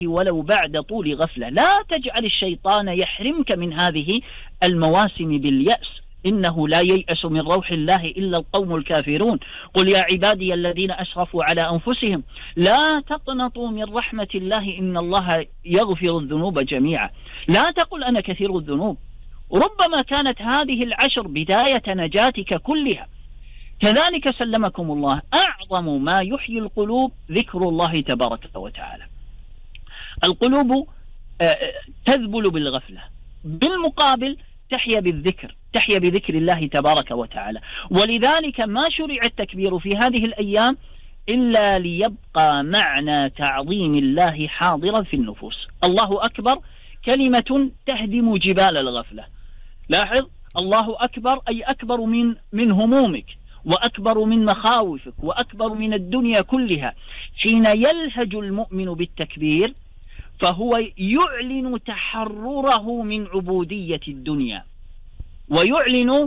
ولو بعد طول غفلة. لا تجعل الشيطان يحرمك من هذه المواسم باليأس، إنه لا ييأس من روح الله إلا القوم الكافرون. قل يا عبادي الذين أسرفوا على أنفسهم لا تقنطوا من رحمة الله إن الله يغفر الذنوب جميعا. لا تقل أنا كثير الذنوب، ربما كانت هذه العشر بداية نجاتك كلها. كذلك سلمكم الله أعظم ما يحيي القلوب ذكر الله تبارك وتعالى. القلوب تذبل بالغفلة، بالمقابل تحيا بالذكر، تحيا بذكر الله تبارك وتعالى. ولذلك ما شرع التكبير في هذه الأيام إلا ليبقى معنى تعظيم الله حاضرا في النفوس. الله أكبر كلمة تهدم جبال الغفلة. لاحظ، الله أكبر أي أكبر من همومك، وأكبر من مخاوفك، وأكبر من الدنيا كلها. حين يلهج المؤمن بالتكبير فهو يعلن تحرره من عبودية الدنيا، ويعلن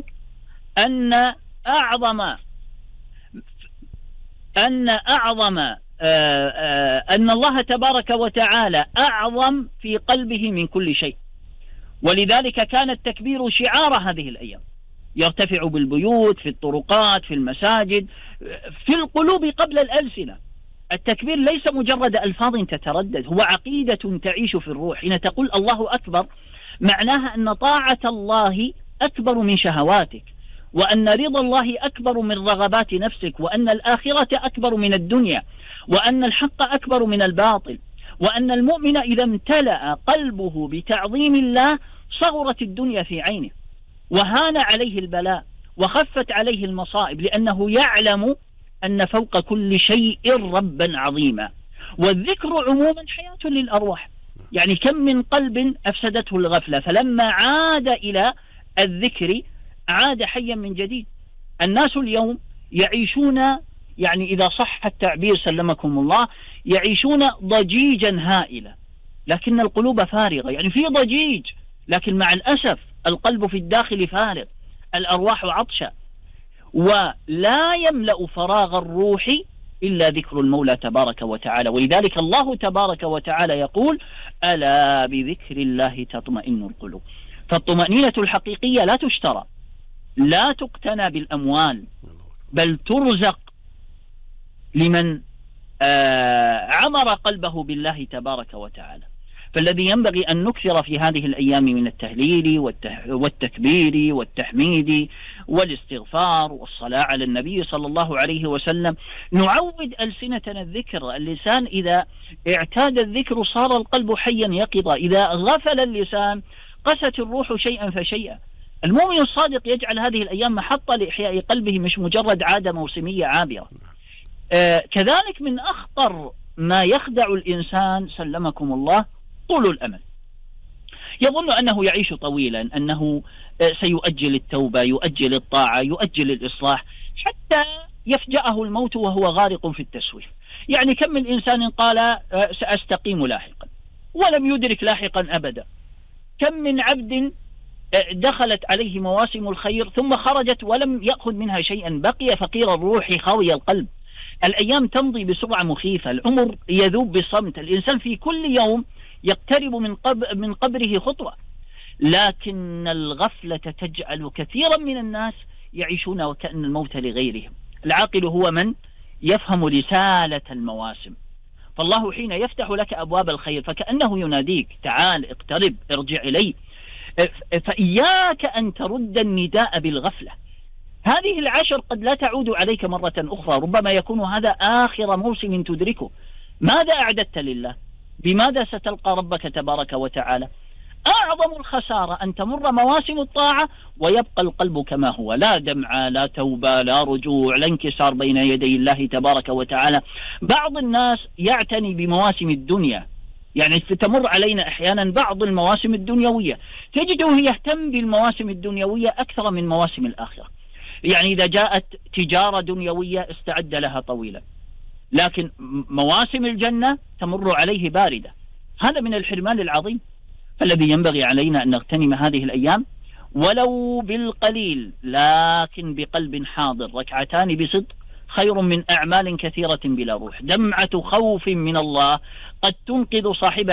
أن الله تبارك وتعالى أعظم في قلبه من كل شيء. ولذلك كان التكبير شعار هذه الأيام، يرتفع بالبيوت، في الطرقات، في المساجد، في القلوب قبل الألسنة. التكبير ليس مجرد ألفاظ تتردد، هو عقيدة تعيش في الروح. حين تقول الله أكبر معناها أن طاعة الله أكبر من شهواتك، وأن رضا الله أكبر من رغبات نفسك، وأن الآخرة أكبر من الدنيا، وأن الحق أكبر من الباطل، وأن المؤمن إذا امتلأ قلبه بتعظيم الله صغرت الدنيا في عينه، وهان عليه البلاء، وخفت عليه المصائب، لأنه يعلم أن فوق كل شيء ربا عظيما. والذكر عموما حياة للأرواح. يعني كم من قلب أفسدته الغفلة، فلما عاد إلى الذكر عاد حيا من جديد. الناس اليوم يعيشون، يعني إذا صح التعبير سلمكم الله، يعيشون ضجيجا هائلا، لكن القلوب فارغة. يعني في ضجيج، لكن مع الأسف القلب في الداخل فارغ، الأرواح عطشة، ولا يملأ فراغ الروح إلا ذكر المولى تبارك وتعالى. ولذلك الله تبارك وتعالى يقول ألا بذكر الله تطمئن القلوب. فالطمأنينة الحقيقية لا تشترى، لا تقتنى بالأموال، بل ترزق لمن عمر قلبه بالله تبارك وتعالى. فالذي ينبغي أن نكثر في هذه الأيام من التهليل والتكبير والتحميد والاستغفار والصلاة على النبي صلى الله عليه وسلم. نعود ألسنتنا الذكر. اللسان إذا اعتاد الذكر صار القلب حيا يقظا، إذا غفل اللسان قست الروح شيئا فشيئا. المؤمن الصادق يجعل هذه الأيام محطة لإحياء قلبه، مش مجرد عادة موسمية عابرة. كذلك من أخطر ما يخدع الإنسان سلمكم الله طول الأمل. يظن أنه يعيش طويلا، أنه سيؤجل التوبة، يؤجل الطاعة، يؤجل الإصلاح، حتى يفجأه الموت وهو غارق في التسويف. يعني كم من إنسان قال سأستقيم لاحقا ولم يدرك لاحقا أبدا. كم من عبد دخلت عليه مواسم الخير ثم خرجت ولم يأخذ منها شيئا، بقي فقير الروح خاوي القلب. الأيام تمضي بسرعة مخيفة، العمر يذوب بصمت، الإنسان في كل يوم يقترب من قبره خطوة. لكن الغفلة تجعل كثيرا من الناس يعيشون وكأن الموت لغيرهم. العاقل هو من يفهم رسالة المواسم. فالله حين يفتح لك أبواب الخير فكأنه يناديك تعال اقترب ارجع إلي، فإياك أن ترد النداء بالغفلة. هذه العشر قد لا تعود عليك مرة أخرى، ربما يكون هذا آخر موسم تدركه. ماذا أعددت لله؟ بماذا ستلقى ربك تبارك وتعالى؟ أعظم الخسارة أن تمر مواسم الطاعة ويبقى القلب كما هو، لا دمعة، لا توبة، لا رجوع، لا انكسار بين يدي الله تبارك وتعالى. بعض الناس يعتني بمواسم الدنيا، يعني تمر علينا أحيانا بعض المواسم الدنيوية تجده يهتم بالمواسم الدنيوية أكثر من مواسم الآخرة. يعني إذا جاءت تجارة دنيوية استعد لها طويلا، لكن مواسم الجنة تمر عليه باردة. هذا من الحرمان العظيم. فالذي ينبغي علينا أن نغتنم هذه الأيام ولو بالقليل، لكن بقلب حاضر، ركعتان بصدق خير من أعمال كثيرة بلا روح. دمعة خوف من الله قد تنقذ صاحبها